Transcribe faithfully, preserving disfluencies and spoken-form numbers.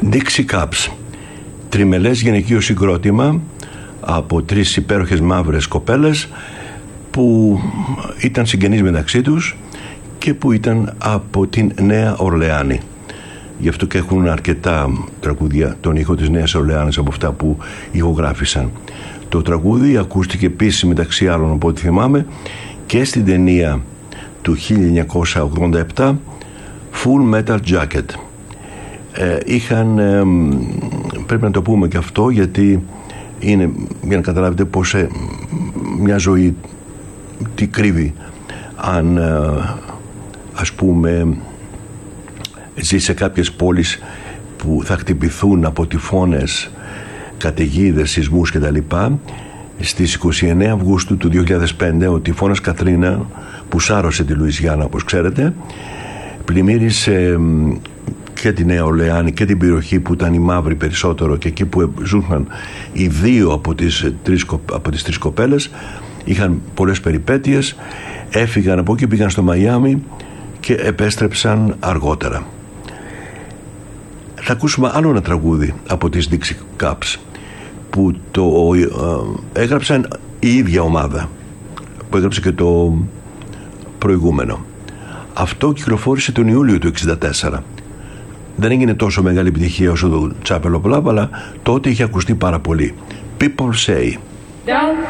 Dixie Cups, τριμελές γυναικείο συγκρότημα από τρεις υπέροχες μαύρες κοπέλες που ήταν συγγενείς μεταξύ τους και που ήταν από την Νέα Ορλεάνη. Γι' αυτό και έχουν αρκετά τραγούδια τον ήχο της Νέας Ορλεάνης από αυτά που ηχογράφησαν. Το τραγούδι ακούστηκε επίσης, μεταξύ άλλων από ό,τι θυμάμαι, και στην ταινία του χίλια εννιακόσια ογδόντα επτά Full Metal Jacket. Ε, είχαν, ε, πρέπει να το πούμε και αυτό, γιατί είναι για να καταλάβετε πως ε, μια ζωή τι κρύβει αν ε, ας πούμε ζει σε κάποιες πόλεις που θα χτυπηθούν από τυφώνες, καταιγίδες, σεισμούς κτλ. Στις είκοσι εννέα Αυγούστου του δύο χιλιάδες πέντε ο τυφώνας Κατρίνα, που σάρωσε τη Λουιζιάννα όπως ξέρετε, πλημμύρισε και τη Νέα Ορλεάνη και την περιοχή που ήταν οι μαύροι περισσότερο και εκεί που ζούσαν οι δύο από τις τρεις, από τις τρεις κοπέλες. Είχαν πολλές περιπέτειες, έφυγαν από εκεί, πήγαν στο Μαϊάμι και επέστρεψαν αργότερα. Θα ακούσουμε άλλο ένα τραγούδι από τις Dixie Cups που το ε, έγραψαν η ίδια ομάδα που έγραψε και το προηγούμενο. Αυτό κυκλοφόρησε τον Ιούλιο του εξήντα τέσσερα. Δεν έγινε τόσο μεγάλη επιτυχία όσο το Chapel of Love, αλλά τότε είχε ακουστεί πάρα πολύ. People Say.